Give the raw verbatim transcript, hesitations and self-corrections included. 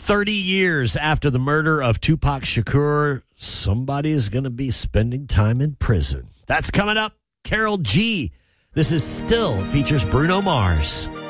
thirty years after the murder of Tupac Shakur, somebody's going to be spending time in prison. That's coming up. Carol G. This is Still features Bruno Mars.